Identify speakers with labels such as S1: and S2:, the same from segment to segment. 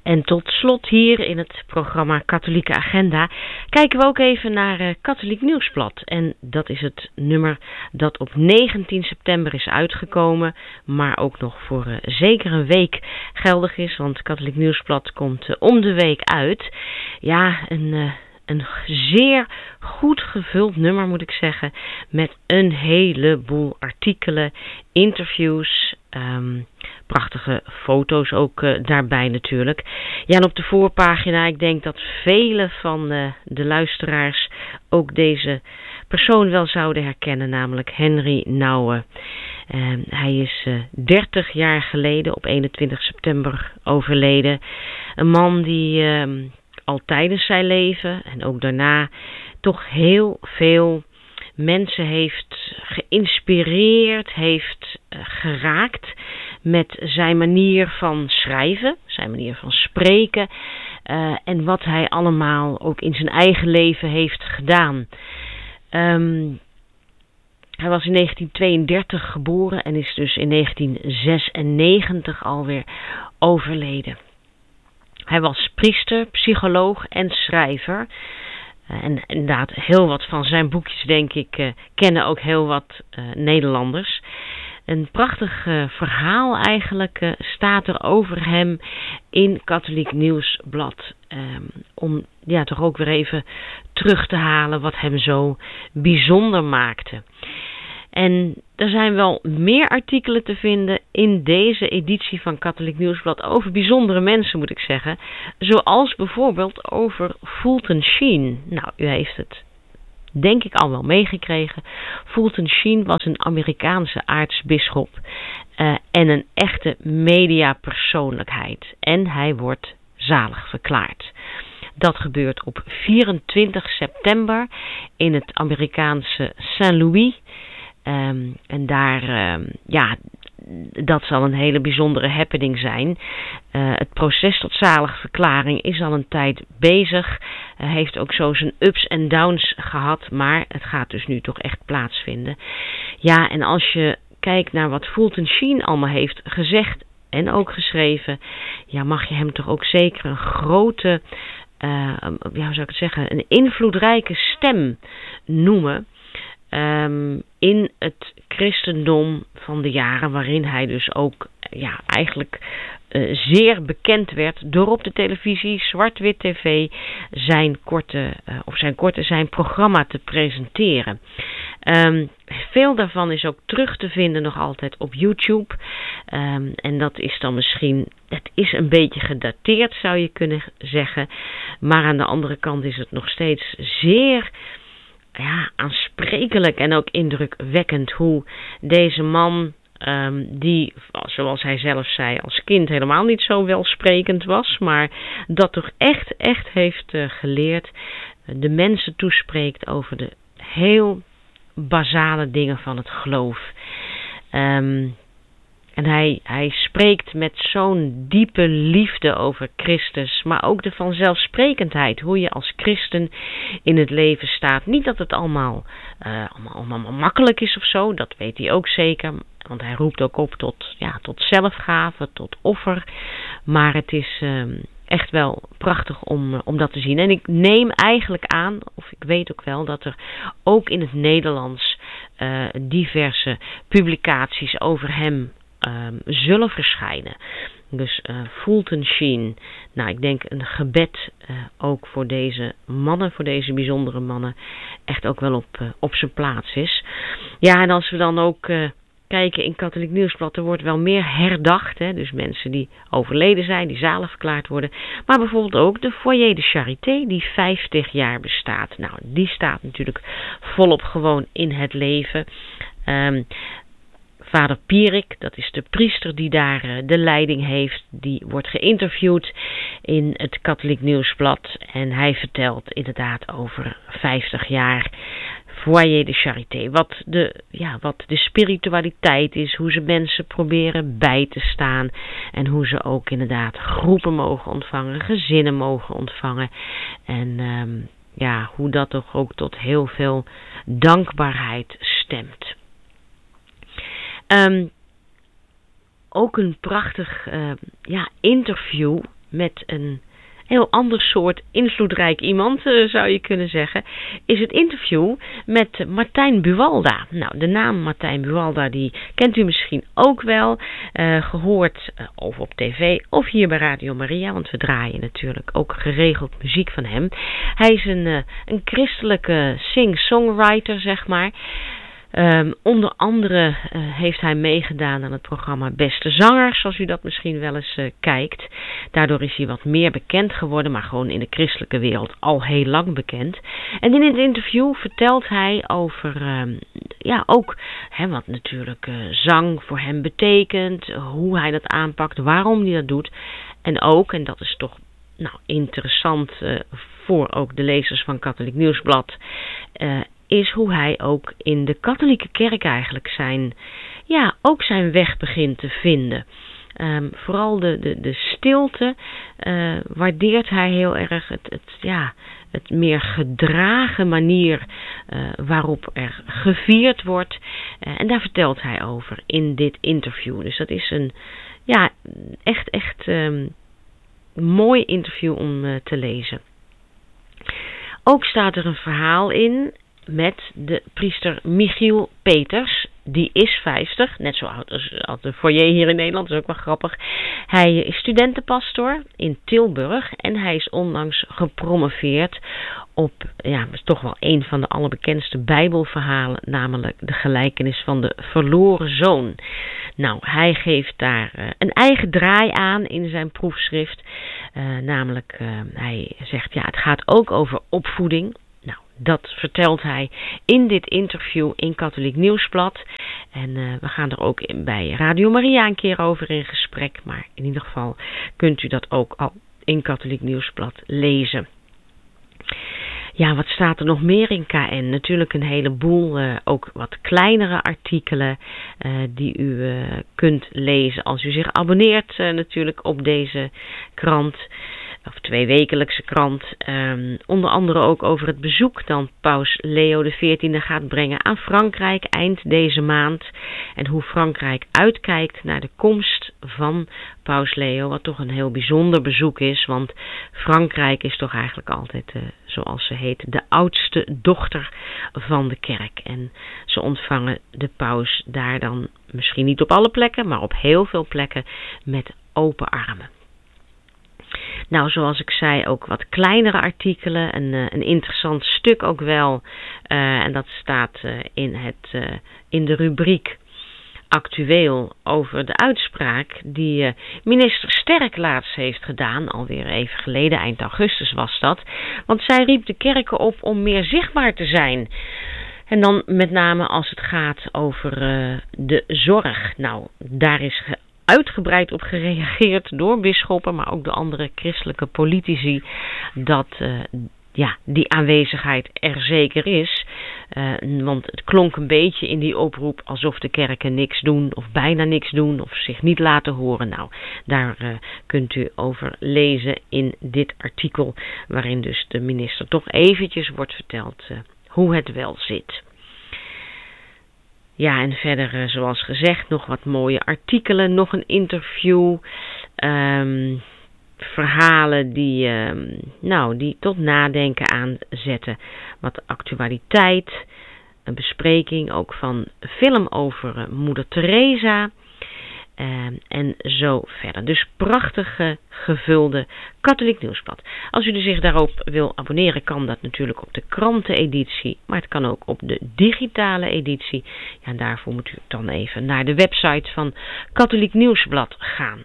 S1: En tot slot hier in het programma Katholieke Agenda kijken we ook even naar Katholiek Nieuwsblad. En dat is het nummer dat op 19 september is uitgekomen, maar ook nog voor zeker een week geldig is, want Katholiek Nieuwsblad komt om de week uit. Ja, een zeer goed gevuld nummer moet ik zeggen, met een heleboel artikelen, interviews, prachtige foto's ook daarbij natuurlijk. Ja, en op de voorpagina, ik denk dat vele van de luisteraars ook deze persoon wel zouden herkennen, namelijk Henry Nouwen. Hij is 30 jaar geleden, op 21 september, overleden. Een man die al tijdens zijn leven en ook daarna toch heel veel mensen heeft geïnspireerd, heeft geraakt met zijn manier van schrijven, zijn manier van spreken en wat hij allemaal ook in zijn eigen leven heeft gedaan. Hij was in 1932 geboren en is dus in 1996 alweer overleden. Hij was priester, psycholoog en schrijver. En inderdaad, heel wat van zijn boekjes, denk ik, kennen ook heel wat Nederlanders. Een prachtig verhaal eigenlijk staat er over hem in Katholiek Nieuwsblad. Om toch ook weer even terug te halen wat hem zo bijzonder maakte. En er zijn wel meer artikelen te vinden in deze editie van Katholiek Nieuwsblad over bijzondere mensen, moet ik zeggen. Zoals bijvoorbeeld over Fulton Sheen. Nou, u heeft het denk ik al wel meegekregen. Fulton Sheen was een Amerikaanse aartsbisschop en een echte mediapersoonlijkheid. En hij wordt zalig verklaard. Dat gebeurt op 24 september in het Amerikaanse St. Louis. En daar, dat zal een hele bijzondere happening zijn. Het proces tot zaligverklaring is al een tijd bezig. Heeft ook zo zijn ups en downs gehad, maar het gaat dus nu toch echt plaatsvinden. Ja, en als je kijkt naar wat Fulton Sheen allemaal heeft gezegd en ook geschreven, ja, mag je hem toch ook zeker een grote, hoe zou ik het zeggen, een invloedrijke stem noemen. In het christendom van de jaren waarin hij dus ook eigenlijk zeer bekend werd door op de televisie, zwart-wit tv, zijn programma te presenteren. Veel daarvan is ook terug te vinden nog altijd op YouTube. En dat is dan misschien, het is een beetje gedateerd zou je kunnen zeggen, maar aan de andere kant is het nog steeds zeer aansprekelijk en ook indrukwekkend hoe deze man, die, zoals hij zelf zei, als kind helemaal niet zo welsprekend was, maar dat toch echt heeft geleerd, de mensen toespreekt over de heel basale dingen van het geloof. En hij spreekt met zo'n diepe liefde over Christus, maar ook de vanzelfsprekendheid, hoe je als christen in het leven staat. Niet dat het allemaal makkelijk is of zo, dat weet hij ook zeker, want hij roept ook op tot zelfgave, tot offer. Maar het is echt wel prachtig om dat te zien. En ik neem eigenlijk aan, of ik weet ook wel, dat er ook in het Nederlands diverse publicaties over hem zullen verschijnen. Dus Fulton Sheen. Nou, ik denk een gebed ook voor deze mannen, voor deze bijzondere mannen, echt ook wel op zijn plaats is. Ja, en als we dan ook kijken in Katholiek Nieuwsblad, er wordt wel meer herdacht. Hè? Dus mensen die overleden zijn, die zalig verklaard worden. Maar bijvoorbeeld ook de Foyer de Charité, die 50 jaar bestaat. Nou, die staat natuurlijk volop gewoon in het leven. Vader Pierik, dat is de priester die daar de leiding heeft, die wordt geïnterviewd in het Katholiek Nieuwsblad. En hij vertelt inderdaad over 50 jaar Foyer de Charité. Wat de spiritualiteit is, hoe ze mensen proberen bij te staan. En hoe ze ook inderdaad groepen mogen ontvangen, gezinnen mogen ontvangen. En hoe dat toch ook tot heel veel dankbaarheid stemt. Ook een prachtig interview met een heel ander soort invloedrijk iemand, zou je kunnen zeggen, is het interview met Martijn Buwalda. Nou, de naam Martijn Buwalda, die kent u misschien ook wel, gehoord of op tv of hier bij Radio Maria, want we draaien natuurlijk ook geregeld muziek van hem. Hij is een christelijke sing-songwriter, zeg maar. Onder andere heeft hij meegedaan aan het programma Beste Zangers, zoals u dat misschien wel eens kijkt. Daardoor is hij wat meer bekend geworden, maar gewoon in de christelijke wereld al heel lang bekend. En in het interview vertelt hij over ook wat natuurlijk zang voor hem betekent, hoe hij dat aanpakt, waarom hij dat doet. En ook, en dat is toch interessant voor ook de lezers van Katholiek Nieuwsblad, is hoe hij ook in de katholieke kerk eigenlijk ook zijn weg begint te vinden. Vooral de stilte waardeert hij heel erg, het meer gedragen manier waarop er gevierd wordt. En daar vertelt hij over in dit interview. Dus dat is een echt mooi interview om te lezen. Ook staat er een verhaal in met de priester Michiel Peters. Die is 50, net zo oud als de foyer hier in Nederland, dat is ook wel grappig. Hij is studentenpastor in Tilburg en hij is onlangs gepromoveerd op, toch wel een van de allerbekendste Bijbelverhalen, namelijk de gelijkenis van de verloren zoon. Nou, hij geeft daar een eigen draai aan in zijn proefschrift. Namelijk, hij zegt, het gaat ook over opvoeding. Nou, dat vertelt hij in dit interview in Katholiek Nieuwsblad. En we gaan er ook bij Radio Maria een keer over in gesprek. Maar in ieder geval kunt u dat ook al in Katholiek Nieuwsblad lezen. Ja, wat staat er nog meer in KN? Natuurlijk een heleboel, ook wat kleinere artikelen die u kunt lezen als u zich abonneert natuurlijk op deze krant. Of 2-wekelijkse krant. Onder andere ook over het bezoek dan Paus Leo XIV gaat brengen aan Frankrijk eind deze maand. En hoe Frankrijk uitkijkt naar de komst van Paus Leo. Wat toch een heel bijzonder bezoek is. Want Frankrijk is toch eigenlijk altijd, zoals ze heet, de oudste dochter van de kerk. En ze ontvangen de paus daar dan misschien niet op alle plekken, maar op heel veel plekken met open armen. Nou, zoals ik zei, ook wat kleinere artikelen. Een interessant stuk ook wel. En dat staat in de rubriek actueel over de uitspraak die minister Sterk laatst heeft gedaan. Alweer even geleden, eind augustus was dat. Want zij riep de kerken op om meer zichtbaar te zijn. En dan met name als het gaat over de zorg. Nou, daar is uitgebreid op gereageerd door bisschoppen, maar ook door andere christelijke politici, dat die aanwezigheid er zeker is. Want het klonk een beetje in die oproep alsof de kerken niks doen, of bijna niks doen, of zich niet laten horen. Nou, daar kunt u over lezen in dit artikel, waarin dus de minister toch eventjes wordt verteld hoe het wel zit. Ja, en verder, zoals gezegd, nog wat mooie artikelen, nog een interview, verhalen die tot nadenken aanzetten. Wat actualiteit, een bespreking ook van een film over Moeder Teresa en zo verder. Dus prachtige gevulde Katholiek Nieuwsblad. Als u zich daarop wil abonneren, kan dat natuurlijk op de kranteneditie, maar het kan ook op de digitale editie. Ja, en daarvoor moet u dan even naar de website van Katholiek Nieuwsblad gaan.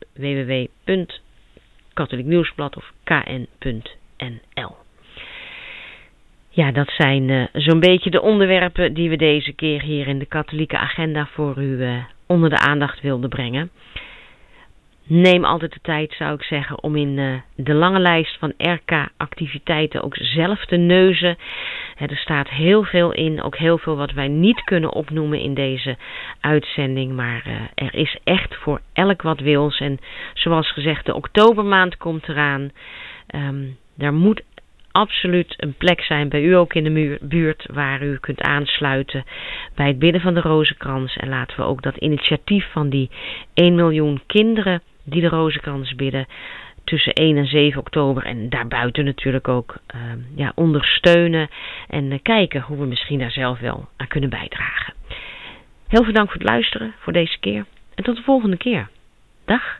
S1: www.katholieknieuwsblad of kn.nl. Ja, dat zijn zo'n beetje de onderwerpen die we deze keer hier in de katholieke agenda voor u onder de aandacht wilden brengen. Neem altijd de tijd, zou ik zeggen, om in de lange lijst van RK-activiteiten ook zelf te neuzen. Er staat heel veel in, ook heel veel wat wij niet kunnen opnoemen in deze uitzending. Maar er is echt voor elk wat wils. En zoals gezegd, de oktobermaand komt eraan. Daar moet absoluut een plek zijn bij u ook in de buurt waar u kunt aansluiten bij het bidden van de Rozenkrans. En laten we ook dat initiatief van die 1 miljoen kinderen die de Rozenkrans bidden tussen 1 en 7 oktober. En daarbuiten natuurlijk ook ondersteunen. En kijken hoe we misschien daar zelf wel aan kunnen bijdragen. Heel veel dank voor het luisteren voor deze keer. En tot de volgende keer. Dag.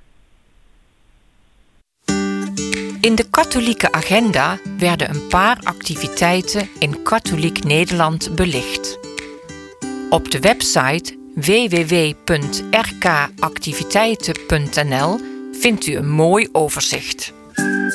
S2: In de katholieke agenda werden een paar activiteiten in katholiek Nederland belicht. Op de website www.rkactiviteiten.nl vindt u een mooi overzicht.